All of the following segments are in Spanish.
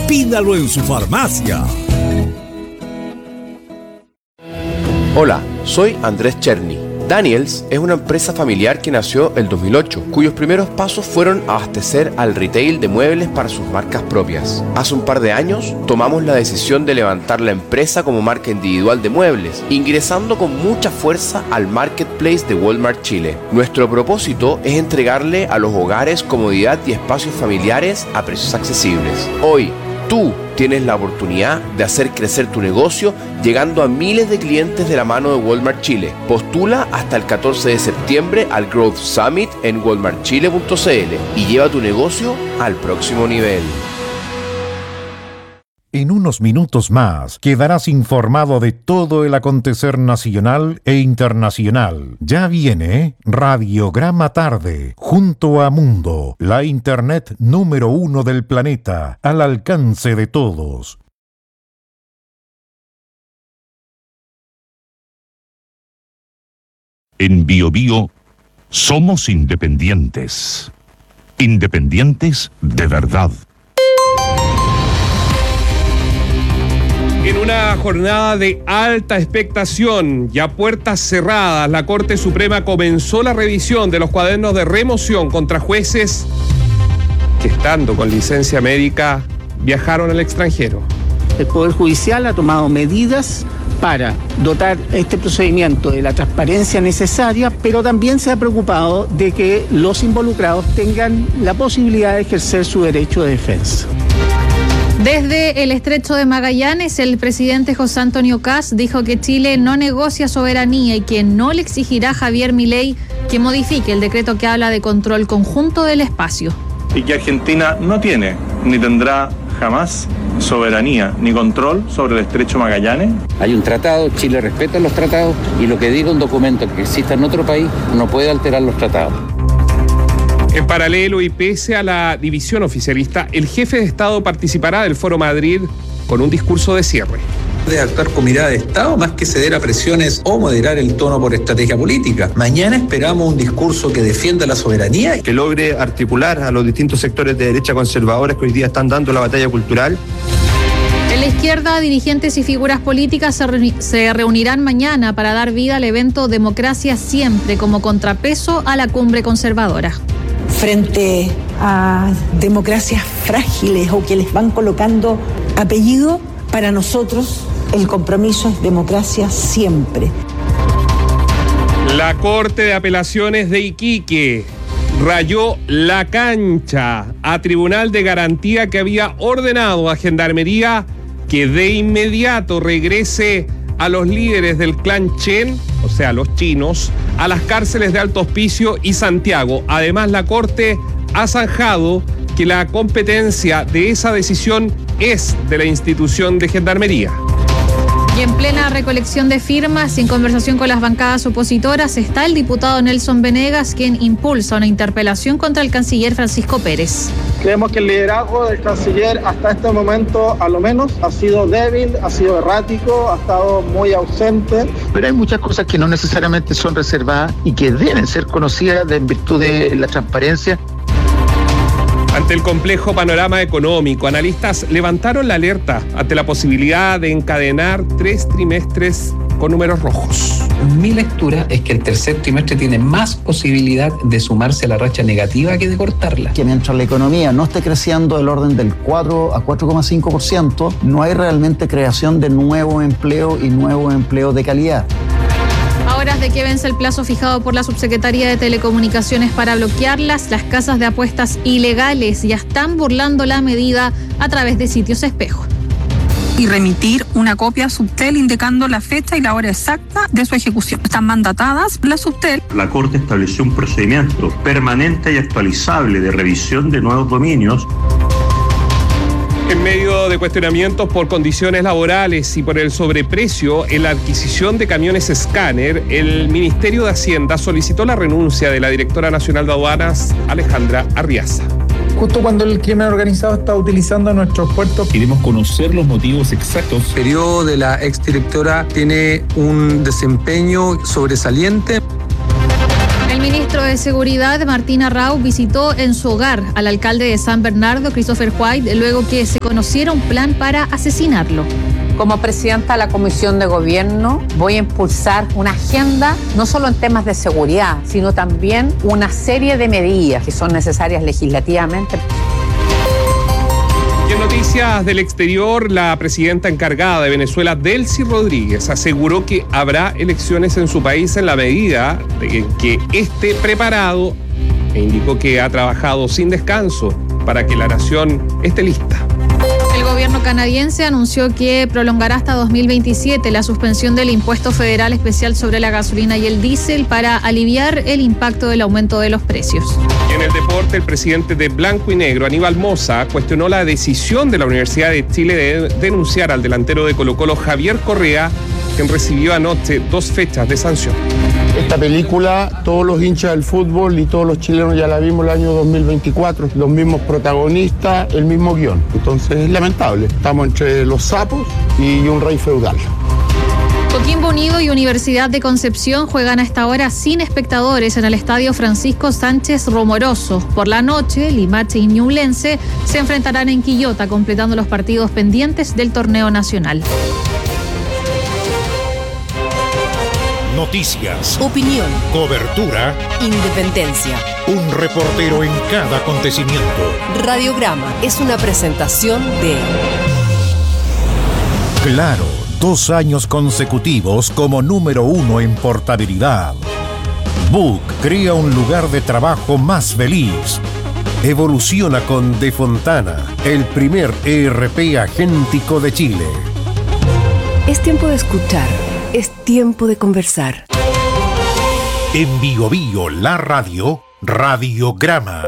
Pídalo en su farmacia. Hola, soy Andrés Cherny. Daniels es una empresa familiar que nació el 2008, cuyos primeros pasos fueron abastecer al retail de muebles para sus marcas propias. Hace un par de años tomamos la decisión de levantar la empresa como marca individual de muebles, ingresando con mucha fuerza al marketplace de Walmart Chile. Nuestro propósito es entregarle a los hogares comodidad y espacios familiares a precios accesibles. Hoy, tú tienes la oportunidad de hacer crecer tu negocio llegando a miles de clientes de la mano de Walmart Chile. Postula hasta el 14 de septiembre al Growth Summit en walmartchile.cl y lleva tu negocio al próximo nivel. En unos minutos más quedarás informado de todo el acontecer nacional e internacional. Ya viene Radiograma Tarde, junto a Mundo, la internet número 1 del planeta, al alcance de todos. En BioBio somos independientes. Independientes de verdad. En una jornada de alta expectación y a puertas cerradas, la Corte Suprema comenzó la revisión de los cuadernos de remoción contra jueces que, estando con licencia médica, viajaron al extranjero. El Poder Judicial ha tomado medidas para dotar este procedimiento de la transparencia necesaria, pero también se ha preocupado de que los involucrados tengan la posibilidad de ejercer su derecho de defensa. Desde el Estrecho de Magallanes, el presidente José Antonio Kast dijo que Chile no negocia soberanía y que no le exigirá a Javier Milei que modifique el decreto que habla de control conjunto del espacio. Y que Argentina no tiene ni tendrá jamás soberanía ni control sobre el Estrecho Magallanes. Hay un tratado, Chile respeta los tratados y lo que diga un documento que exista en otro país no puede alterar los tratados. En paralelo y pese a la división oficialista, el jefe de Estado participará del Foro Madrid con un discurso de cierre. De actuar con mirada de Estado más que ceder a presiones o moderar el tono por estrategia política. Mañana esperamos un discurso que defienda la soberanía. Que logre articular a los distintos sectores de derecha conservadores que hoy día están dando la batalla cultural. En la izquierda, dirigentes y figuras políticas se reunirán mañana para dar vida al evento Democracia Siempre como contrapeso a la cumbre conservadora. Frente a democracias frágiles o que les van colocando apellido, para nosotros el compromiso es democracia siempre. La Corte de Apelaciones de Iquique rayó la cancha a Tribunal de Garantía que había ordenado a Gendarmería que de inmediato regrese a los líderes del clan Chen, o sea, los chinos, a las cárceles de Alto Hospicio y Santiago. Además, la Corte ha zanjado que la competencia de esa decisión es de la institución de Gendarmería. Y en plena recolección de firmas y en conversación con las bancadas opositoras está el diputado Nelson Venegas, quien impulsa una interpelación contra el canciller Francisco Pérez. Creemos que el liderazgo del canciller hasta este momento, a lo menos, ha sido débil, ha sido errático, ha estado muy ausente. Pero hay muchas cosas que no necesariamente son reservadas y que deben ser conocidas en virtud de la transparencia. Ante el complejo panorama económico, analistas levantaron la alerta ante la posibilidad de encadenar 3 trimestres con números rojos. Mi lectura es que el tercer trimestre tiene más posibilidad de sumarse a la racha negativa que de cortarla. Que mientras la economía no esté creciendo del orden del 4 a 4,5%, no hay realmente creación de nuevo empleo y nuevo empleo de calidad. A horas de que vence el plazo fijado por la Subsecretaría de Telecomunicaciones para bloquearlas, las casas de apuestas ilegales ya están burlando la medida a través de sitios espejo. Y remitir una copia a Subtel indicando la fecha y la hora exacta de su ejecución. Están mandatadas la Subtel. La Corte estableció un procedimiento permanente y actualizable de revisión de nuevos dominios. En medio de cuestionamientos por condiciones laborales y por el sobreprecio en la adquisición de camiones escáner, el Ministerio de Hacienda solicitó la renuncia de la directora nacional de aduanas, Alejandra Arriaza. Justo cuando el crimen organizado está utilizando nuestros puertos. Queremos conocer los motivos exactos. El periodo de la exdirectora tiene un desempeño sobresaliente. El ministro de Seguridad, Martín Arrau, visitó en su hogar al alcalde de San Bernardo, Christopher White, luego que se conociera un plan para asesinarlo. Como presidenta de la Comisión de Gobierno voy a impulsar una agenda no solo en temas de seguridad, sino también una serie de medidas que son necesarias legislativamente. Y en noticias del exterior, la presidenta encargada de Venezuela, Delcy Rodríguez, aseguró que habrá elecciones en su país en la medida de que esté preparado e indicó que ha trabajado sin descanso para que la nación esté lista. El gobierno canadiense anunció que prolongará hasta 2027 la suspensión del impuesto federal especial sobre la gasolina y el diésel para aliviar el impacto del aumento de los precios. Y en el deporte, el presidente de Blanco y Negro, Aníbal Mosa, cuestionó la decisión de la Universidad de Chile de denunciar al delantero de Colo-Colo, Javier Correa, quien recibió anoche 2 fechas de sanción. Esta película, todos los hinchas del fútbol y todos los chilenos ya la vimos el año 2024, los mismos protagonistas, el mismo guión. Entonces es lamentable. Estamos entre los sapos y un rey feudal. Coquimbo Unido y Universidad de Concepción juegan a esta hora sin espectadores en el estadio Francisco Sánchez Romoroso. Por la noche, Limache y Ñublense se enfrentarán en Quillota, completando los partidos pendientes del torneo nacional. Noticias, opinión, cobertura, independencia. Un reportero en cada acontecimiento. Radiograma es una presentación de Claro, 2 años consecutivos como número 1 en portabilidad. Book crea un lugar de trabajo más feliz. Evoluciona con De Fontana, el primer ERP agéntico de Chile. Es tiempo de escuchar. Es tiempo de conversar. En Bio Bio, la radio, Radiograma.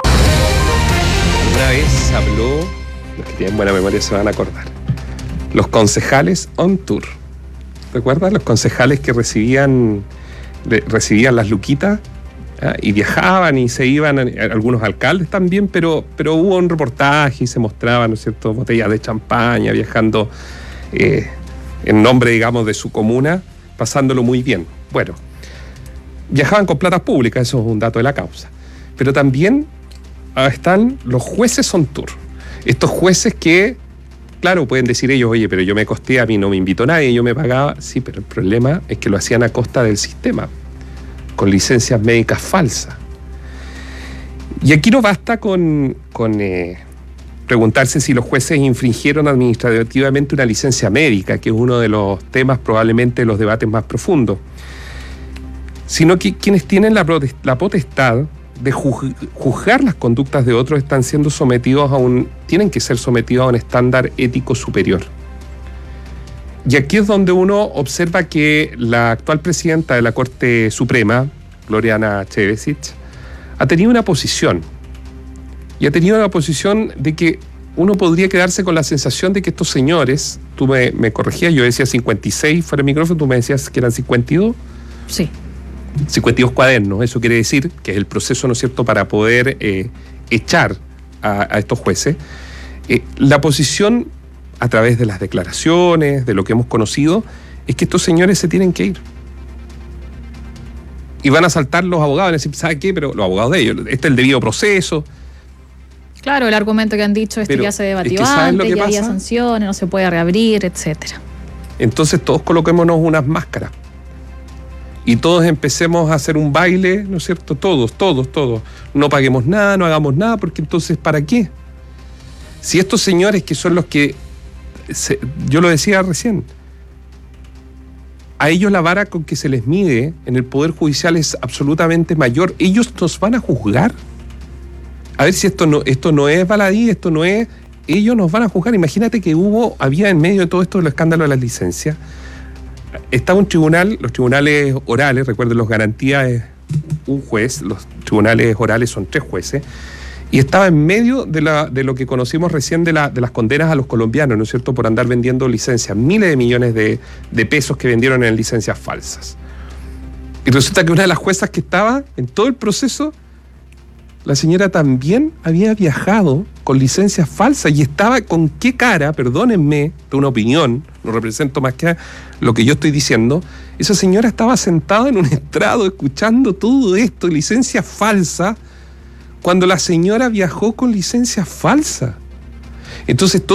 Una vez habló, los que tienen buena memoria se van a acordar, los concejales on tour. ¿Recuerdas? Los concejales que recibían las luquitas y viajaban y se iban, algunos alcaldes también, pero hubo un reportaje y se mostraban, ¿no es cierto?, botellas de champaña, viajando en nombre, digamos, de su comuna, pasándolo muy bien. Bueno, viajaban con plata pública, eso es un dato de la causa. Pero también están los jueces on tour. Estos jueces que, claro, pueden decir ellos, oye, pero yo me costé, a mí no me invitó nadie, yo me pagaba. Sí, pero el problema es que lo hacían a costa del sistema, con licencias médicas falsas. Y aquí no basta con preguntarse si los jueces infringieron administrativamente una licencia médica, que es uno de los temas probablemente de los debates más profundos, sino que quienes tienen la potestad de juzgar las conductas de otros están siendo sometidos tienen que ser sometidos a un estándar ético superior. Y aquí es donde uno observa que la actual presidenta de la Corte Suprema, Gloriana Chevesich, ha tenido una posición. Y ha tenido la posición de que uno podría quedarse con la sensación de que estos señores, tú me corregías, yo decía 56 fuera del micrófono, tú me decías que eran 52. Sí. 52 cuadernos, eso quiere decir que es el proceso, ¿no es cierto?, para poder echar a estos jueces. La posición, a través de las declaraciones, de lo que hemos conocido, es que estos señores se tienen que ir. Y van a saltar los abogados, van a decir, ¿sabe qué? Pero los abogados de ellos, este es el debido proceso. Claro, el argumento que han dicho es que ya se debatió antes, ya había sanciones, no se puede reabrir, etcétera. Entonces todos coloquémonos unas máscaras y todos empecemos a hacer un baile, ¿no es cierto? Todos. No paguemos nada, no hagamos nada, porque entonces, ¿para qué? Si estos señores que son los que, yo lo decía recién, a ellos la vara con que se les mide en el Poder Judicial es absolutamente mayor, ellos nos van a juzgar. A ver si esto no es baladí, esto no es... Ellos nos van a juzgar. Imagínate que había en medio de todo esto el escándalo de las licencias. Estaba un tribunal, los tribunales orales, recuerden, los garantías es un juez, los tribunales orales son 3 jueces, y estaba en medio de lo que conocimos recién de las condenas a los colombianos, ¿no es cierto?, por andar vendiendo licencias, miles de millones de pesos que vendieron en licencias falsas. Y resulta que una de las juezas que estaba en todo el proceso, la señora también había viajado con licencias falsas y estaba con qué cara, perdónenme, de una opinión, no represento más que lo que yo estoy diciendo. Esa señora estaba sentada en un estrado escuchando todo esto, licencia falsa, cuando la señora viajó con licencia falsa. Entonces